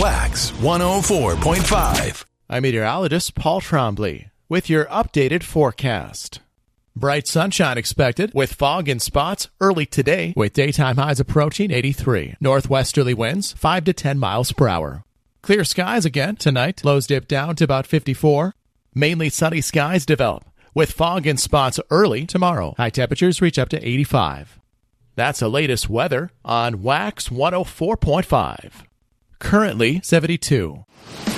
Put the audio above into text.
Wax 104.5. I'm meteorologist Paul Trombley with your updated forecast. Bright sunshine expected with fog in spots early today with daytime highs approaching 83. Northwesterly winds 5 to 10 miles per hour. Clear skies again tonight. Lows dip down to about 54. Mainly sunny skies develop with fog in spots early tomorrow. High temperatures reach up to 85. That's the latest weather on Wax 104.5. Currently 72.